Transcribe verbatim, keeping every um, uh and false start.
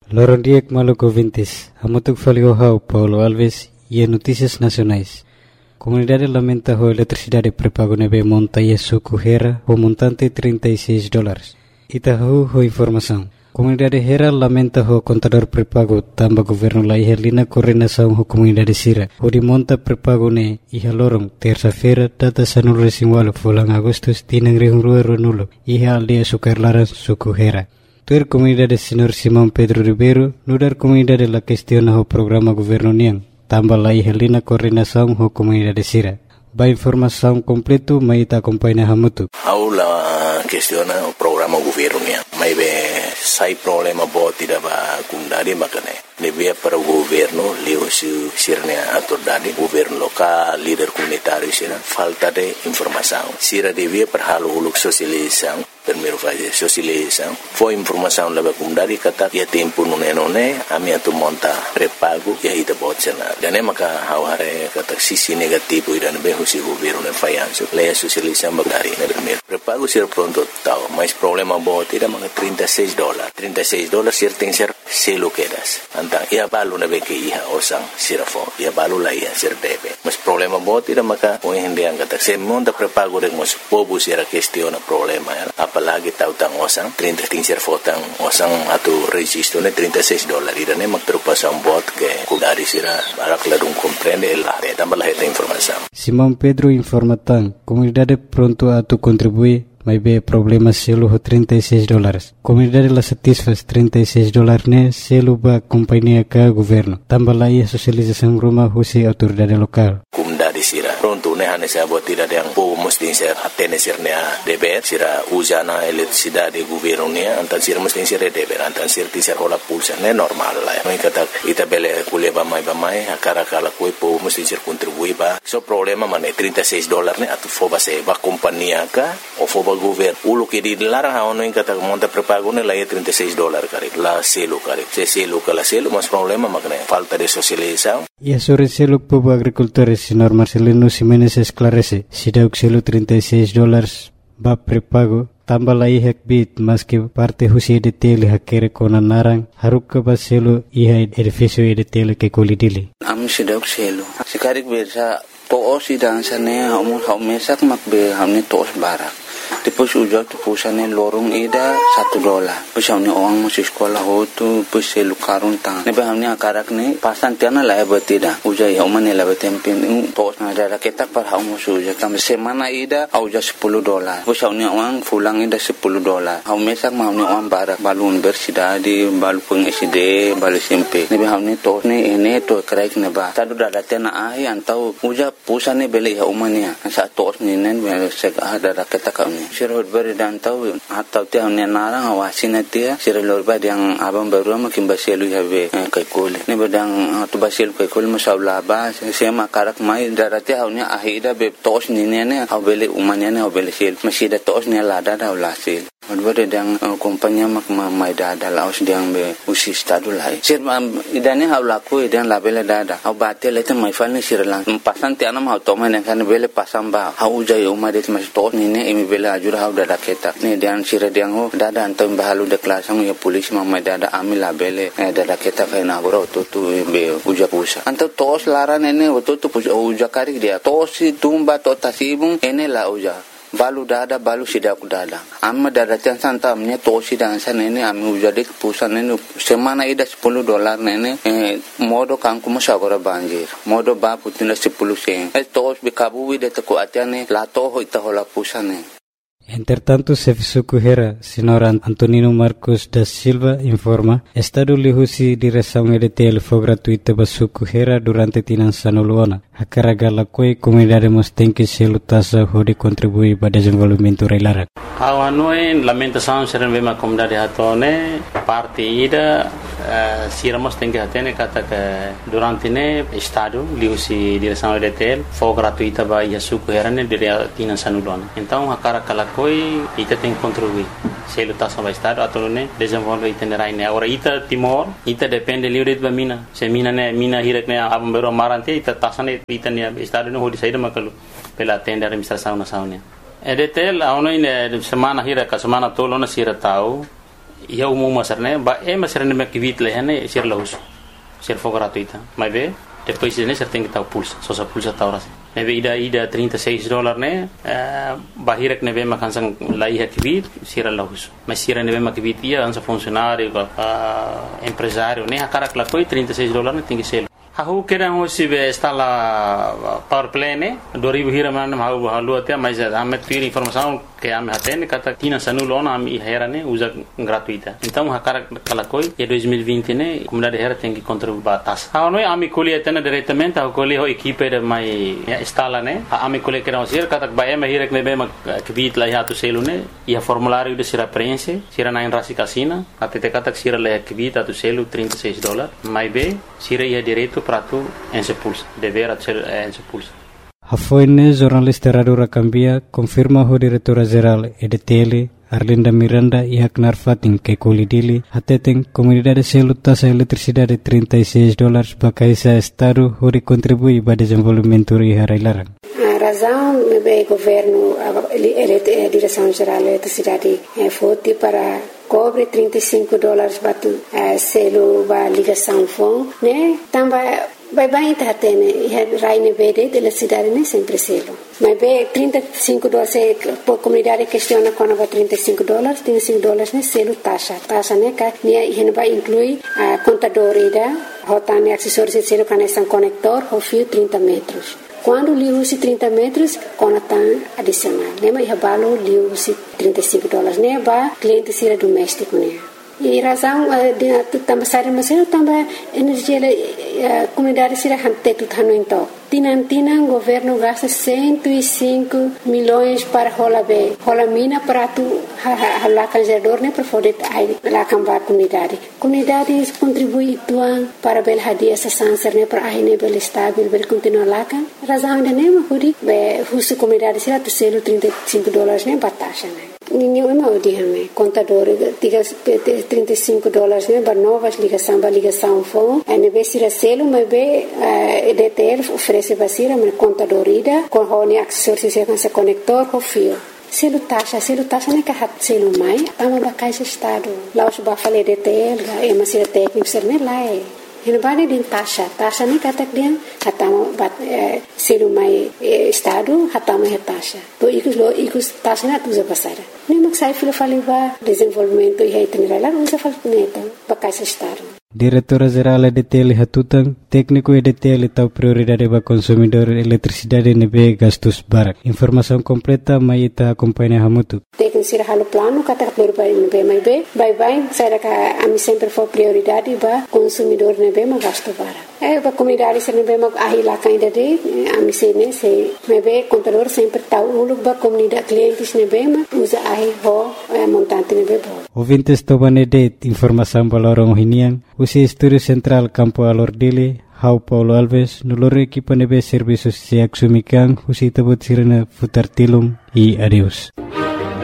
Lorondiek Maluco Vintes, Amotuk Faliohau, Paulo Alves e Notícias Nacionais. Comunidade lamenta a eletricidade pré-pago nebe monta e suco Hera o montante trinta e seis dólares. Itahu ho informação. Comunidade Hera lamenta o contador pré-pago tamba governo la ihelina coordenação ho comunidade Sira. O de monta pré-pago ne iha lorong terça-feira data sanul resinwalo fulang agustus tinang rihungrua runulo iha aldia sukarlaran suco Hera. Tuer comunidade Senhor Simão Pedro Ribeiro, nudar comunidade la questiona o programa governo niang, tamba la ihelina coordenação ho comunidade Sira. Ba informação completo mai ta acompanha hamutu. Aula questiona o programa governo niang. Mai be sai problema bo tidak ba kundari makane. Lebih para o governo leu se sirnya atordade governo local, líder comunitário sira falta de informação. Sira devia para halo uluk sosialização. Primeiro fase sosialização. Foi informação leva kundari kata ya tempo nune nune ami atu monta pré-pago ya ita botsena. Dan maka haware kata sisi negativo idan be husi governo ne fayanso. Leia sosialização bagari ne primeiro. Pré-pago sir pronto tau, mas problema bo tidak maka trinta e seis dólares. trinta e seis dólares sir tem ser selo quedas. Antang ia balu na be ke iha osang sirafo. Ia balu la ia sir debe. Mas problema bo tidak maka o hindi ang kata se monta pré-pago de mos pobu sira questiona problema ya. Apalagi tahu tang osang trinta tingser fotang osang atau registro ne trinta e seis dólares irane magtrupasan bot ke kudari sira barak ladung comprende la te tambah esta informação. Simão Pedro informa tan comunidade pronto a tu contribuir mas be problema selo ho trinta e seis dólares. Comunidade la satisfaz trinta e seis dólares ne selo ba companhia ka governo. Tambah lai sosialização rumah husi autoridade lokal. Comunidade sira pronto ne hane sa buat tidak yang po mesti ser atene sirnya D B R sira usana eletricidade governo ne antan sira mesti ser D B R antan sir ti ser hola pulsa ne normal la. Noi kata ita bele kuleba mai ba mai akara kala koi po mesti ser contribui ba. So problema mane trinta e seis dólares ne atu foba se ba companhia ka o foba governo ulo que di larang ha ono ingkata monta pré-pago ne la e trinta e seis dólares kari la selo kari se selo kala selo mas problema makne falta de socialização. E a sobre selo povo agricultores senhor Marcelino Ximenes esclarece se deu selo trinta e seis dólares ba pré-pago tambah la ihek bit mas que parte husi de tele hakere kona narang haruk ba selo iha edifício de tele que colidili am se deu selo sekarik bersa to si dan sane hamu haumesak makbe hamne tos barak. Depois ujak tu pusane lorong ida satu dolar. Pusane orang masih sekolah ho tu puse lukarun tang. Nebe hamne akarak ne pasan tiana la betida. Ujak ya umane la betempin tos na ada ketak par hau musu ujak tam semana ida au ja sepuluh dolar. Pusane orang pulang ida sepuluh dolar. Hau mesak hamne orang barak balun bersidadi balu peng S D balu S M P. Nebe hamne tos ne ene to kraik ne ba. Tadu dada tiana ai antau ujak pusane bele ya umane. Sa tos ne nen sek ada ketak Sirot beri dan tahu atau tiang ni narang awasin dia sirot beri yang abang baru makin baselu habe kai kol ni bedang tu baselu kai kol masalah ba sema karak mai darati haunya ahida be tos ni ne au bele umanya ne au bele sel masih da tos ni lada da ulasil Berde yang kompanya mak mai dada laos diang be usi stadu lai sir idane hau laku idan labele dada au batel itu mai fal ni sir lang pasan tiana mau to mai kan bele pasam ba hau jai umar det mas to ni ne imi bele ajur hau dada ketak ni dian sir diang ho dada antam bahalu de klasang ya polis mai dada ami labele dada ketak na goro to tu be uja pusa anto tos laran ene to tu uja kari dia tos tumba to tasibung ene la uja balu dada balu sidak dada amma dada chan santa amnya tosi dan sana ini ami ujade pusan ini semana ida sepuluh dolar nene eh, modo kangku masagora banjir modo ba putina sepuluh sen eh tos bikabu de te ko atiane la to ho ita hola pusane. Entretanto, Sefisuku Hera, senhor Antonino Marcos da Silva, informa, Estado lihusi direção E D T L foi gratuita para Suku Hera durante tinan sanuluana. A carga la coi comunidade mos tem que se lutasa hode contribuir para desenvolvimento reilara. Awan noi lamentação seren vema comunidade hatone parte ida uh, siramos tem que atene kata que durante ne Estado lihusi direção E D T L foi gratuita para Suku Hera ne dire tinan sanuluana. Então a carga la coi ita tem que contribuir. Se lutasa para Estado atau ne desenvolve itinerai ne. Agora ita Timor ita depende livre de mina. Se mina ne mina hirek ne abam bero marante ita tasane ita ne Estado ne hodi saída makalu pela tenda administração nacional. E D T L a ono ine semana hira ka semana tolo na sira tau ia umum masarne ba e masarne me kivit le hane sir lahus sir for gratuita mas be depois ne ser tem que estar pulsa só sa pulsa ta horas nebe ida ida trinta e seis dólares ne bahirek nebe makansang lai hakivit sir lahus mas sir nebe makivit ia ansa funcionário empresário ne hakara kla koi trinta e seis dólares ne tem que ser Aku kira hoje está lá power plane dua ribu hira mana mau halu até mas ame ter informação que ame atende kata tina sanulon ame hera ne usa gratuita então hakara kala koi e dois mil e vinte ne comunidade hera tem que contribuir batas ah noi ame colhe atende diretamente a colhe ho equipe de mai instala ne ame colhe kira hoje kata ba ame hira ne be ma kvit la ya tu selu ne ia formulário de sira prense sira na rasi casina até te kata sira la kvit tu selu trinta e seis dólares mai be sira ia direto prato en se pulsa dever ser en se pulsa Hafoine jornalista Radio Rakambia confirma o diretora geral E D T L Arlinda Miranda e Haknar Fatin que colidili hateten comunidade selo taxa eletricidade trinta e seis dólares bakaisa estado hori contribui para desenvolvimento e harailaran. A razão do governo a direção geral da eletricidade foi para cobre trinta e cinco dólares batu selo ba ligação fon né também vai bem tá tendo e raine verde de la cidade nem sempre selo mas bem trinta e cinco dólares por comunidade questiona quando vai trinta e cinco dólares trinta e cinco dólares né selo taxa taxa né que ne vai inclui a contador ida rotane acessórios de selo conexão conector o fio trinta metros. Quando li usi trinta metros, conatan adicional. Nema ia balo li usi trinta e cinco dólares. Ne ba cliente sira doméstico ne. E razão de também sair mas eu também energia a comunidade sira hante tu tano então. Tinan tinan governo gasta cento e cinco milhões para rola be. Rola mina para tu hala canjador ne para poder ai la cambar comunidade. Comunidade contribui tuan para bel hadia essa sanser ne para ai ne bel estável bel continuar lá kan. Razão de nema hudi be husu comunidade sira tu selo trinta e cinco dólares ne batasha ne. Ninguém me odia me contador diga trinta e cinco dólares ne ba novas ligação ba ligação fon. Ne be sira selo mas be E D T L oferece basira me contador ida com honi acessórios se com conector com fio. Selo taxa, selo taxa ne ka hat selo mai, ama ba caixa estado. Lá os ba fale D T L, e mas sira técnico ser ne lá é. Hina bani din taxa, taxa ne kata dia hatama bat selo mai estado, hatama é taxa. To ikus lo ikus taxa na tuza basara. Ne mak sai filo fale ba desenvolvimento e itinerário lá usa fal neto ba caixa estado. Diretora Geral E D T L Hatutang, técnico E D T L tahu prioridade para consumidor eletricidade nebe gastos barak. Informação completa mai ita acompanha hamutu. Técnico sira halo plano kata prioridade nebe mai be, bye bye, saya ka ami sempre for prioridade ba consumidor nebe ma gasto barak. Eh ba comunidade sira nebe ma ahila kainda de ami se ne se nebe contador sempre tahu ulu ba comunidade clientes nebe ma usa ahi ho montante nebe bo. Ouvintes tobane de informação balorong hinian. Usi Estúdio Central Campo Alordile, Hau Paulo Alves, nulore equipa nebe serviços se axumikan, usi tabut sirena futar tilum e adeus.